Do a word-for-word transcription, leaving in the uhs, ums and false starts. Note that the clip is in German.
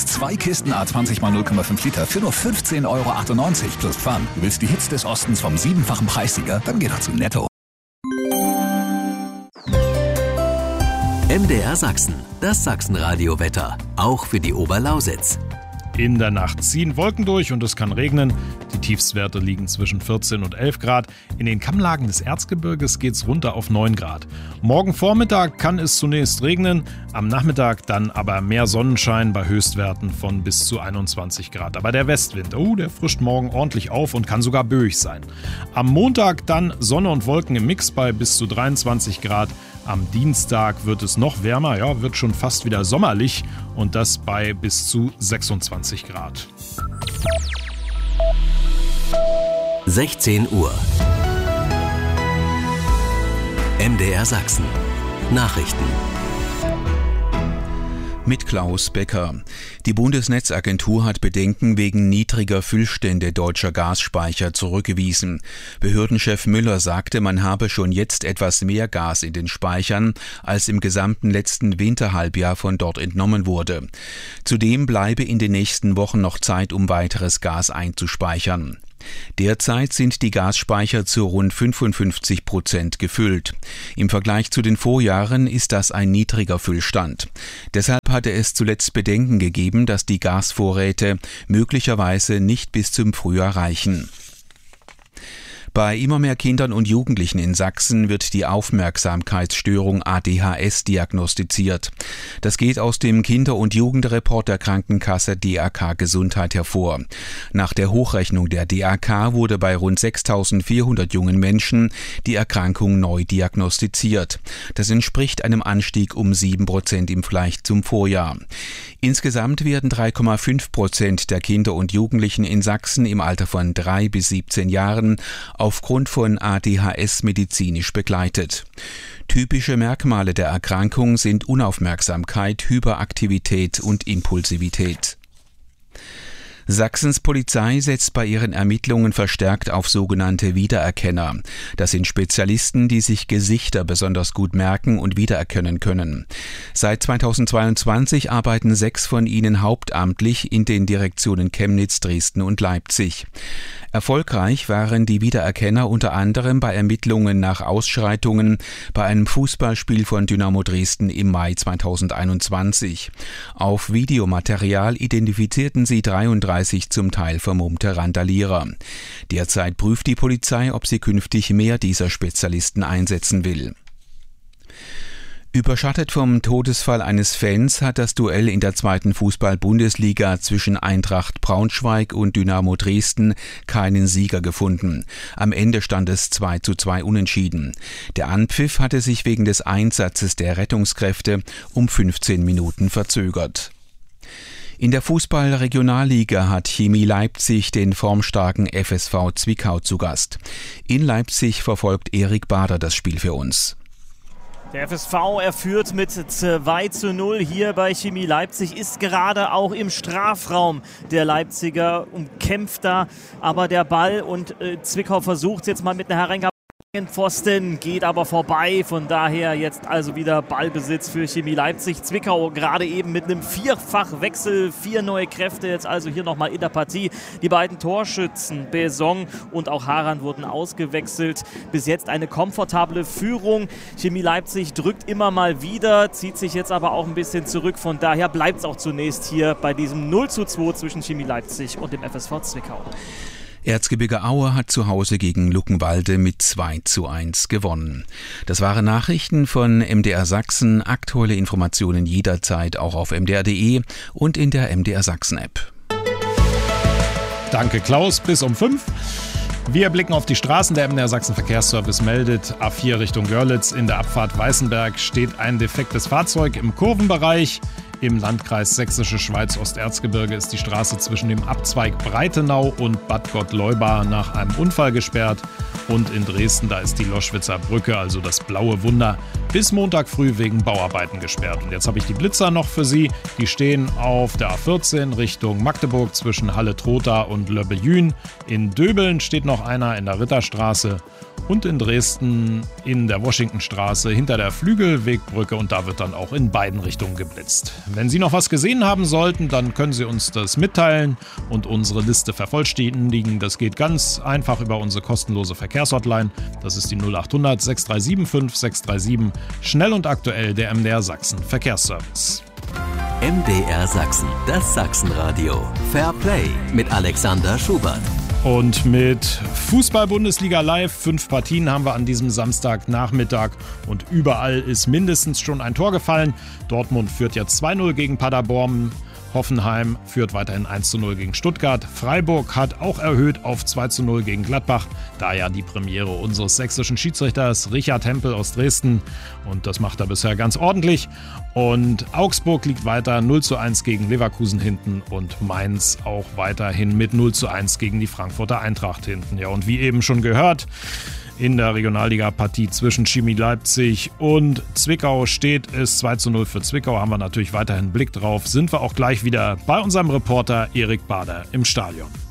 Zwei Kisten A zwanzig mal null Komma fünf Liter für nur fünfzehn Euro achtundneunzig plus Pfand. Du willst die Hits des Ostens vom siebenfachen Preissieger? Dann geh doch zu Netto. M D R Sachsen, das Sachsenradio-Wetter, auch für die Oberlausitz. In der Nacht ziehen Wolken durch und es kann regnen. Die Tiefstwerte liegen zwischen vierzehn und elf Grad. In den Kammlagen des Erzgebirges geht es runter auf neun Grad. Morgen Vormittag kann es zunächst regnen, am Nachmittag dann aber mehr Sonnenschein bei Höchstwerten von bis zu einundzwanzig Grad. Aber der Westwind, oh, der frischt morgen ordentlich auf und kann sogar böig sein. Am Montag dann Sonne und Wolken im Mix bei bis zu dreiundzwanzig Grad. Am Dienstag wird es noch wärmer, ja, wird schon fast wieder sommerlich und das bei bis zu sechsundzwanzig Grad. sechzehn Uhr. M D R Sachsen. Nachrichten. Mit Klaus Becker. Die Bundesnetzagentur hat Bedenken wegen niedriger Füllstände deutscher Gasspeicher zurückgewiesen. Behördenchef Müller sagte, man habe schon jetzt etwas mehr Gas in den Speichern, als im gesamten letzten Winterhalbjahr von dort entnommen wurde. Zudem bleibe in den nächsten Wochen noch Zeit, um weiteres Gas einzuspeichern. Derzeit sind die Gasspeicher zu rund fünfundfünfzig Prozent gefüllt. Im Vergleich zu den Vorjahren ist das ein niedriger Füllstand. Deshalb hatte es zuletzt Bedenken gegeben, dass die Gasvorräte möglicherweise nicht bis zum Frühjahr reichen. Bei immer mehr Kindern und Jugendlichen in Sachsen wird die Aufmerksamkeitsstörung A D H S diagnostiziert. Das geht aus dem Kinder- und Jugendreport der Krankenkasse D A K Gesundheit hervor. Nach der Hochrechnung der D A K wurde bei rund sechstausendvierhundert jungen Menschen die Erkrankung neu diagnostiziert. Das entspricht einem Anstieg um sieben Prozent im Vergleich zum Vorjahr. Insgesamt werden drei Komma fünf Prozent der Kinder und Jugendlichen in Sachsen im Alter von drei bis siebzehn Jahren aufgrund von A D H S medizinisch begleitet. Typische Merkmale der Erkrankung sind Unaufmerksamkeit, Hyperaktivität und Impulsivität. Sachsens Polizei setzt bei ihren Ermittlungen verstärkt auf sogenannte Wiedererkenner. Das sind Spezialisten, die sich Gesichter besonders gut merken und wiedererkennen können. Seit zweitausendzweiundzwanzig arbeiten sechs von ihnen hauptamtlich in den Direktionen Chemnitz, Dresden und Leipzig. Erfolgreich waren die Wiedererkenner unter anderem bei Ermittlungen nach Ausschreitungen bei einem Fußballspiel von Dynamo Dresden im Mai zweitausendeinundzwanzig. Auf Videomaterial identifizierten sie dreiunddreißig zum Teil vermummte Randalierer. Derzeit prüft die Polizei, ob sie künftig mehr dieser Spezialisten einsetzen will. Überschattet vom Todesfall eines Fans hat das Duell in der zweiten Fußball-Bundesliga zwischen Eintracht Braunschweig und Dynamo Dresden keinen Sieger gefunden. Am Ende stand es zwei zu zwei unentschieden. Der Anpfiff hatte sich wegen des Einsatzes der Rettungskräfte um fünfzehn Minuten verzögert. In der Fußball-Regionalliga hat Chemie Leipzig den formstarken F S V Zwickau zu Gast. In Leipzig verfolgt Erik Bader das Spiel für uns. Der F S V, er führt mit zwei zu null hier bei Chemie Leipzig, ist gerade auch im Strafraum der Leipziger, umkämpft da aber der Ball und äh, Zwickau versucht jetzt mal mit einer Hereingabe. Pfosten geht aber vorbei, von daher jetzt also wieder Ballbesitz für Chemie Leipzig. Zwickau gerade eben mit einem Vierfachwechsel, vier neue Kräfte jetzt also hier nochmal in der Partie. Die beiden Torschützen, Besson und auch Haran, wurden ausgewechselt. Bis jetzt eine komfortable Führung. Chemie Leipzig drückt immer mal wieder, zieht sich jetzt aber auch ein bisschen zurück. Von daher bleibt es auch zunächst hier bei diesem null zu zwei zwischen Chemie Leipzig und dem F S V Zwickau. Erzgebirge Aue hat zu Hause gegen Luckenwalde mit zwei zu eins gewonnen. Das waren Nachrichten von M D R Sachsen. Aktuelle Informationen jederzeit auch auf m d r punkt d e und in der M D R Sachsen App. Danke Klaus, bis um fünf. Wir blicken auf die Straßen. Der M D R Sachsen Verkehrsservice meldet, A vier Richtung Görlitz in der Abfahrt Weißenberg steht ein defektes Fahrzeug im Kurvenbereich. Im Landkreis Sächsische Schweiz Osterzgebirge ist die Straße zwischen dem Abzweig Breitenau und Bad Gott-Leuba nach einem Unfall gesperrt. Und in Dresden, da ist die Loschwitzer Brücke, also das Blaue Wunder, bis Montag früh wegen Bauarbeiten gesperrt. Und jetzt habe ich die Blitzer noch für Sie. Die stehen auf der A vierzehn Richtung Magdeburg zwischen Halle-Trotha und Löbbejün. In Döbeln steht noch einer in der Ritterstraße und in Dresden in der Washingtonstraße hinter der Flügelwegbrücke, und da wird dann auch in beiden Richtungen geblitzt. Wenn Sie noch was gesehen haben sollten, dann können Sie uns das mitteilen und unsere Liste vervollständigen. Das geht ganz einfach über unsere kostenlose Verkehrshotline. Das ist die null acht hundert sechs drei sieben fünf sechs drei sieben. Schnell und aktuell der M D R Sachsen Verkehrsservice. M D R Sachsen, das Sachsenradio. Fair Play mit Alexander Schubert. Und mit Fußball-Bundesliga Live, fünf Partien haben wir an diesem Samstagnachmittag und überall ist mindestens schon ein Tor gefallen. Dortmund führt jetzt zwei null gegen Paderborn. Hoffenheim führt weiterhin eins zu null gegen Stuttgart. Freiburg hat auch erhöht auf zwei zu null gegen Gladbach. Da ja die Premiere unseres sächsischen Schiedsrichters Richard Hempel aus Dresden. Und das macht er bisher ganz ordentlich. Und Augsburg liegt weiter null zu eins gegen Leverkusen hinten. Und Mainz auch weiterhin mit null zu eins gegen die Frankfurter Eintracht hinten. Ja, und wie eben schon gehört, in der Regionalliga-Partie zwischen Chemie Leipzig und Zwickau steht es zwei zu null für Zwickau. Haben wir natürlich weiterhin Blick drauf. Sind wir auch gleich wieder bei unserem Reporter Erik Bader im Stadion.